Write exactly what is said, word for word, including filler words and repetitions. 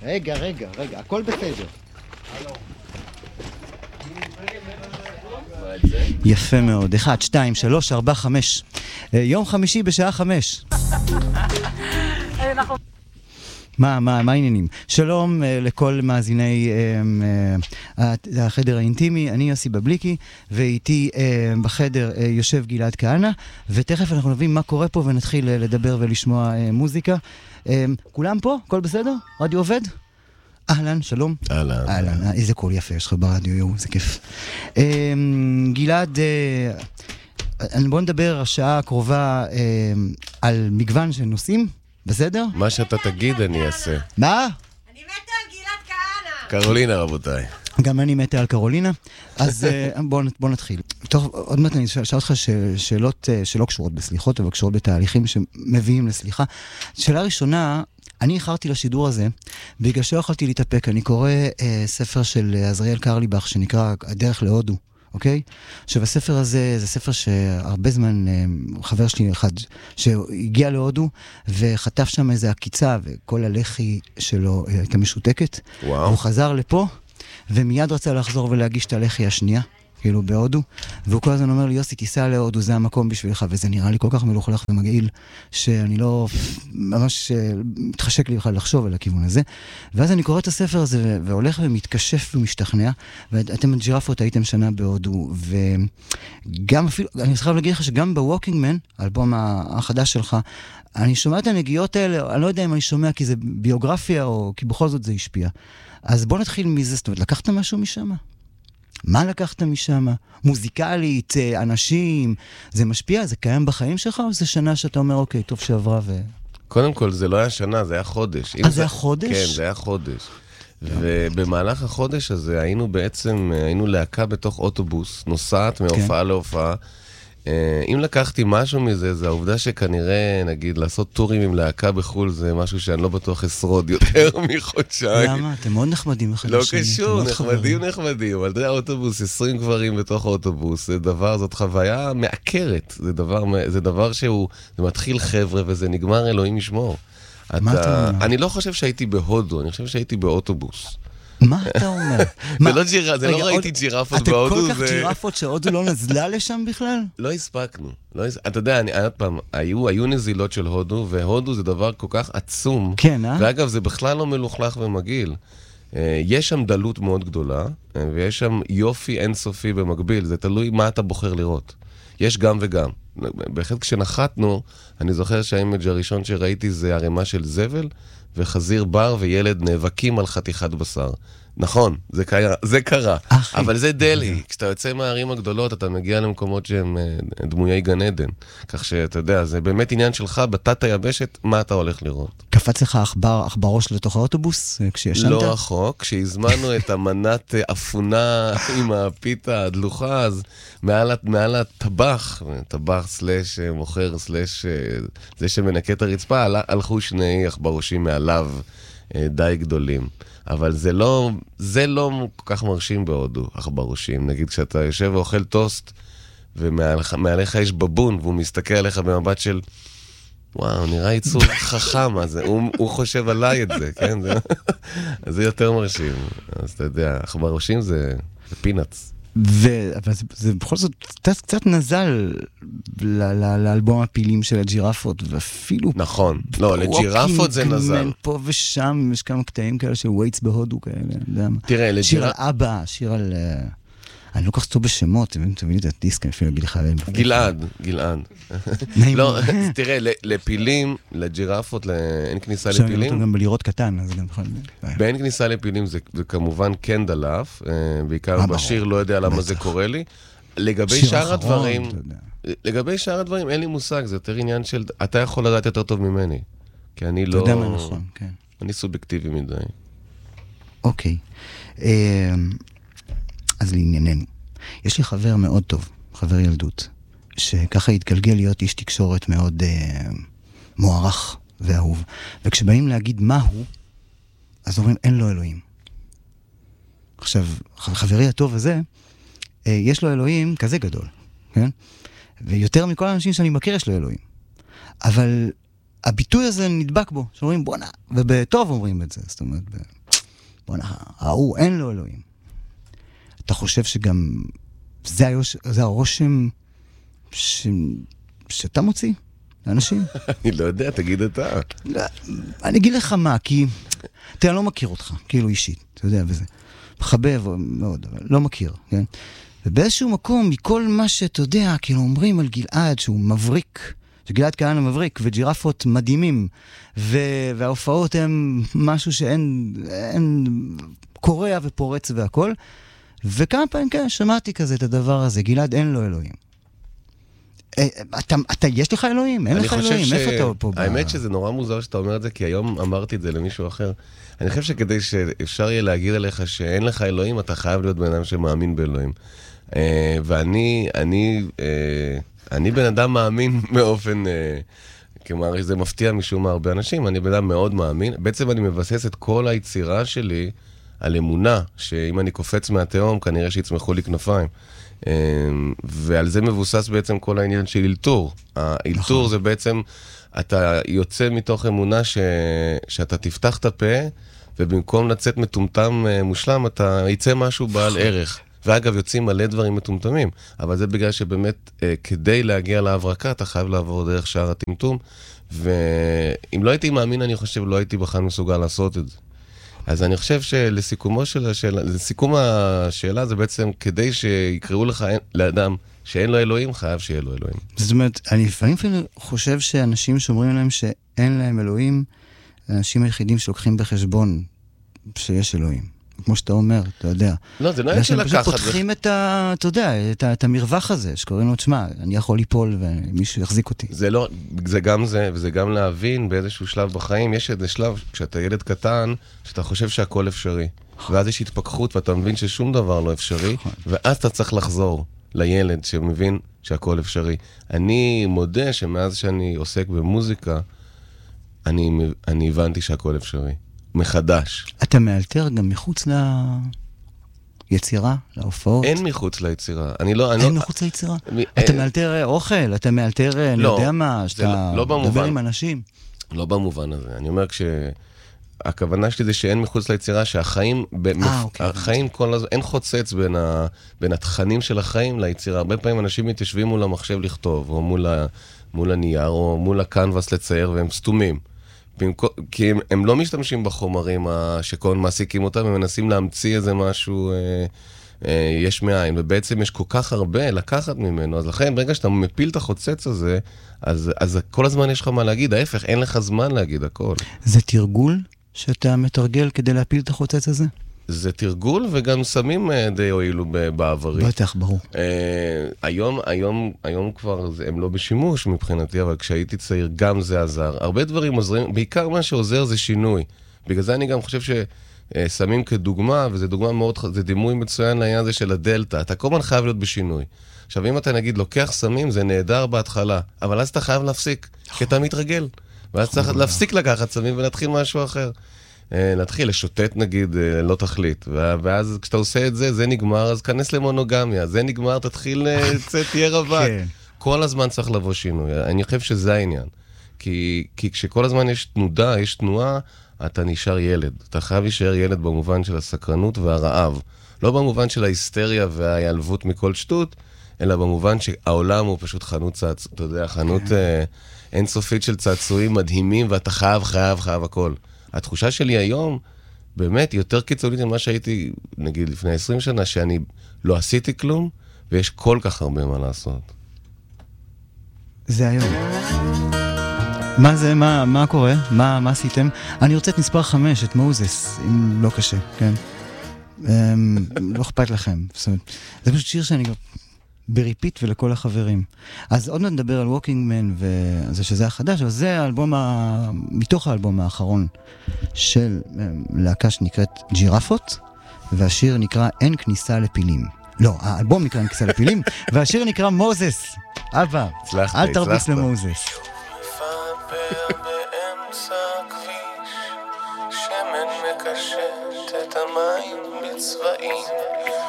רגע, רגע, רגע, הכל בסדר. יפה מאוד, אחד, שתיים, שלוש, ארבע, חמש. יום חמישי בשעה חמש. מה, מה, מה העניינים? שלום לכל מאזיני החדר האינטימי, אני יוסי בבליקי, ואיתי בחדר יושב גלעד כהנא, ותכף אנחנו נבין מה קורה פה ונתחיל לדבר ולשמוע מוזיקה. כולם פה? הכל בסדר? רדיו עובד? אהלן, שלום. אהלן. אהלן, איזה קול יפה יש לך ברדיו, יו, זה כיף. גלעד, בוא נדבר השעה הקרובה על מגוון של נושאים, בסדר? מה שאתה תגיד אני אעשה. מה? אני מתה על גלעד כהנא. קרולינה, רבותיי. גם אני מתה על קרולינה. אז בוא, בוא נתחיל. טוב, עוד מעט אני אשאל אותך שאלות שלא קשורות בסליחות, אבל קשורות בתהליכים שמביאים לסליחה. שאלה ראשונה, אני איחרתי לשידור הזה, בגלל שלא יכולתי להתאפק. אני קורא אה, ספר של עזריאל קרליבך, שנקרא הדרך להודו, אוקיי? עכשיו, הספר הזה, זה ספר שהרבה זמן, אה, חבר שלי אחד, שהגיע להודו, וחטף שם איזו עקיצה, וכל הלחי שלו אה, הייתה משותקת. וואו. הוא חזר לפה, ומיד רצה לחזור ולהגיש את הלחי השנייה, כאילו בהודו, והוא כל הזמן אומר לי, יוסי, תיסע להודו, זה המקום בשבילך, וזה נראה לי כל כך מלוכלך ומגעיל, שאני לא, ממש מתחשק לי בכלל לחשוב על הכיוון הזה. ואז אני קורא את הספר הזה, והולך ומתקשף ומשתכנע, ואתם ג'ירפות הייתם שנה בהודו, וגם אפילו, אני חייב להגיד לך שגם בווקינג מן, האלבום החדש שלך, אני שומע את הנגיעות האלה, אני לא יודע אם אני שומע כי זה ביוגרפיה, או כי בכל זאת זה השפיע. אז בוא נתחיל מזה, זאת אומרת, לקחת משהו משם? מה לקחת משם? מוזיקלית, אנשים, זה משפיע? זה קיים בחיים שלך? או זה שנה שאתה אומר, אוקיי, טוב שעברה ו... קודם כל, זה לא היה שנה, זה היה חודש. אה, זה היה חודש? כן, זה היה חודש. ובמהלך החודש הזה היינו בעצם, היינו להקה בתוך אוטובוס, נוסעת מהופעה להופעה. אם לקחתי משהו מזה, זה העובדה שכנראה, נגיד, לעשות טורים עם להקה בחול, זה משהו שאני לא בטוח אשרוד יותר מחודשיים. למה? אתם מאוד נחמדים אחד לא לשני. קשור, נחמדים נחמדים, אבל אתה יודע, אוטובוס, עשרים גברים בתוך האוטובוס, זה דבר, זאת חוויה מעקרת, זה דבר, זה דבר שהוא, זה מתחיל חבר'ה וזה נגמר אלוהים ישמור. מה אתה אומר? אני לא חושב שהייתי בהודו, אני חושב שהייתי באוטובוס. מה אתה אומר? זה לא ג'ירה, זה לא ראיתי ג'ירפות בהודו. אתם כל כך ג'ירפות שהודו לא נזלה לשם בכלל? לא הספקנו. אתה יודע, עוד פעם, היו נזילות של הודו, והודו זה דבר כל כך עצום. כן, אה? ואגב, זה בכלל לא מלוכלך ומגעיל. יש שם דלות מאוד גדולה, ויש שם יופי אינסופי במקביל. זה תלוי מה אתה בוחר לראות. יש גם וגם. בהחלט כשנחתנו, אני זוכר שהאימג' הראשון שראיתי זה הרמה של זבל, וחזיר בר וילד נאבקים על חתיכת בשר. נכון, זה קרה, זה קרה. אחי. אבל זה דלהי. כשאתה יוצא מהערים הגדולות, אתה מגיע למקומות שהם דמויי גן עדן. כך שאתה יודע, זה באמת עניין שלך, בתת היבשת, מה אתה הולך לראות. קפץ לך עכבר, עכברוש לתוך האוטובוס כשישנת? לא רחוק, כשהזמנו את המנת אפונה עם הפיתה הדלוחה, אז מעל, מעל הטבח, טבח סלש מוכר סלש זה שמנקה את הרצפה, הלכו שני עכברושים מעליו די גדולים. אבל זה לא, זה לא כל כך מרשים בהודו, עכברושים. נגיד כשאתה יושב ואוכל טוסט, ומעליך יש בבון, והוא מסתכל עליך במבט של, וואו, נראה יצור חכם, אז הוא, הוא חושב עליי את זה, כן? זה, זה יותר מרשים. אז אתה יודע, עכברושים זה, זה פינאץ. ו... אבל זה, זה בכל זאת קצת, קצת נזל ל- ל- לאלבום הפילים של הג'ירפות, ואפילו... נכון, לא, לג'ירפות זה נזל. פה ושם יש כמה קטעים כאלה של ווייטס בהודו כאלה, יודע מה. תראה, לג'ירפות... שיר על אבא, שיר על... אני לא כך טוב בשמות, תמיד את הדיסק, אני אפילו אגיד לך עליהם. גלעד, גלעד. לא, תראה, לפילים, לג'ירפות, אין כניסה לפילים. עכשיו אני אותו גם בלראות קטן, אז גם יכול... באין כניסה לפילים זה כמובן כן דלף, בעיקר בשיר לא יודע למה זה קורה לי. לגבי שאר הדברים, לגבי שאר הדברים אין לי מושג, זה יותר עניין של, אתה יכול לדעת יותר טוב ממני. כי אני לא... אתה יודע מה נכון, כן. אני סובייקטיבי מדי. אוקיי. אז לענייננו. יש לי חבר מאוד טוב, חבר ילדות, שככה התגלגל להיות איש תקשורת מאוד אה, מוערך ואהוב. וכשבאים להגיד מה הוא, אז אומרים, אין לו אלוהים. עכשיו, חברי הטוב הזה, אה, יש לו אלוהים כזה גדול, כן? ויותר מכל האנשים שאני מכיר יש לו אלוהים. אבל הביטוי הזה נדבק בו, שאומרים בוא נע, ובטוב אומרים את זה, זאת אומרת, בוא נע, ההוא אין לו אלוהים. אתה חושב שגם זה, היוש, זה הרושם ש... שאתה מוציא לאנשים? אני לא יודע, תגיד אתה. לא, אני אגיד לך מה, כי תראה, אני לא מכיר אותך, כאילו אישית, אתה יודע, וזה מחבב מאוד, אבל לא מכיר, כן? ובאיזשהו מקום, מכל מה שאתה יודע, כאילו אומרים על גלעד שהוא מבריק, שגלעד כהנא מבריק, וג'ירפות מדהימים, ו- וההופעות הן משהו שאין אין, קורע ופורץ והכל, וכמה פעמים כן, שמעתי כזה את הדבר הזה, גלעד אין לו אלוהים. אתה, אתה, יש לך אלוהים? אין לך אלוהים? ש... איפה אתה פה? האמת ב... שזה נורא מוזר שאתה אומר את זה, כי היום אמרתי את זה למישהו אחר. אני חושב שכדי שאפשר יהיה להגיד עליך שאין לך אלוהים, אתה חייב להיות בן אדם שמאמין באלוהים. ואני, אני, אני בן אדם מאמין מאופן, כלומר, זה מפתיע משום מה הרבה אנשים, אני בן אדם מאוד מאמין. בעצם אני מבסס את כל היצירה שלי על אמונה, שאם אני קופץ מהתהום, כנראה שיצמחו לי כנפיים. ועל זה מבוסס בעצם כל העניין של אילתור. האילתור זה בעצם, אתה יוצא מתוך אמונה ש... שאתה תפתח את הפה, ובמקום לצאת מטומטם מושלם, אתה יצא משהו בעל ערך. ואגב, יוצאים מלא דברים מטומטמים, אבל זה בגלל שבאמת, כדי להגיע להברקה, אתה חייב לעבור דרך שער הטמטום, ואם לא הייתי מאמין, אני חושב, לא הייתי בכלל מסוגל לעשות את זה. אז אני חושב שלסיכומו של השאלה, לסיכום השאלה זה בעצם כדי שיקראו לך לאדם שאין לו אלוהים, חייב שיהיה לו אלוהים. זאת אומרת, אני לפעמים חושב שאנשים שאומרים להם שאין להם אלוהים, האנשים היחידים שלוקחים בחשבון שיש אלוהים. כמו שאתה אומר, אתה יודע. לא, זה לא היה שלקחת. פשוט פותחים את ה... אתה יודע, את, ה, את המרווח הזה, שקוראים לו, תשמע, אני יכול ליפול ומישהו יחזיק אותי. זה לא, זה גם זה, וזה גם להבין באיזשהו שלב בחיים, יש איזה שלב, כשאתה ילד קטן, שאתה חושב שהכל אפשרי. ואז יש התפכחות, ואתה מבין ששום דבר לא אפשרי, ואז אתה צריך לחזור לילד שמבין שהכל אפשרי. אני מודה שמאז שאני עוסק במוזיקה, אני, אני הבנתי שהכל אפשרי. מחדש. אתה מאלתר גם מחוץ ליצירה, להופעות? אין מחוץ ליצירה. אני לא, אין אני מחוץ לא... ליצירה? אתה מאלתר אוכל, אתה מאלתר, אני יודע מה, שאתה מדבר עם אנשים? לא במובן הזה. אני אומר שהכוונה שלי זה שאין מחוץ ליצירה, שהחיים, החיים כל הזמן, אין חוצץ בין התכנים של החיים ליצירה. הרבה פעמים אנשים מתיישבים מול המחשב לכתוב, או מול הנייר, או מול הקנבס לצייר, והם סתומים. כי הם, הם לא משתמשים בחומרים שכל מעסיקים אותם, הם מנסים להמציא איזה משהו אה, אה, יש מאין, ובעצם יש כל כך הרבה לקחת ממנו, אז לכן ברגע שאתה מפיל את החוצץ הזה, אז, אז כל הזמן יש לך מה להגיד, ההפך, אין לך זמן להגיד הכל. זה תרגול שאתה מתרגל כדי להפיל את החוצץ הזה? זה תרגול, וגם שמים די הועילו בעברי. בטח, ברור. אה, היום, היום, היום כבר הם לא בשימוש מבחינתי, אבל כשהייתי צעיר גם זה עזר. הרבה דברים עוזרים, בעיקר מה שעוזר זה שינוי. בגלל זה אני גם חושב ששמים כדוגמה, וזה דוגמה מאוד, זה דימוי מצוין לעניין הזה של הדלטה. אתה כל הזמן חייב להיות בשינוי. עכשיו, אם אתה נגיד לוקח סמים, זה נהדר בהתחלה, אבל אז אתה חייב להפסיק, כי אתה מתרגל. ואז צריך להפסיק לקחת סמים ולהתחיל משהו אחר. להתחיל לשוטט נגיד, לא תחליט, ואז כשאתה עושה את זה, זה נגמר, אז כנס למונוגמיה, זה נגמר, תתחיל, תהיה רווק. כל הזמן צריך לבוא שינוי, אני חושב שזה העניין. כי, כי כשכל הזמן יש תנודה, יש תנועה, אתה נשאר ילד. אתה חייב להישאר ילד במובן של הסקרנות והרעב. לא במובן של ההיסטריה וההיעלבות מכל שטות, אלא במובן שהעולם הוא פשוט חנות צעצ... אתה יודע, חנות אה, אינסופית של צעצועים מדהימים, ואתה חייב, חייב, חייב הכל. התחושה שלי היום, באמת, יותר קיצונית ממה שהייתי, נגיד, לפני עשרים שנה, שאני לא עשיתי כלום, ויש כל כך הרבה מה לעשות. זה היום. מה זה, מה, מה קורה? מה, מה עשיתם? אני רוצה את מספר חמש, את מוזס, אם לא קשה, כן? לא אכפת לכם. זה פשוט שיר שאני בריפיט ולכל החברים. אז עוד נדבר על ווקינג מן, וזה שזה החדש, אבל זה האלבום, ה... מתוך האלבום האחרון של להקה שנקראת ג'ירפות, והשיר נקרא אין כניסה לפילים. לא, האלבום נקרא אין כניסה לפילים, והשיר נקרא מוזס. אבא, אל תרביץ למוזס. באמצע הכביש, שמן מקשט את המים בצבעים.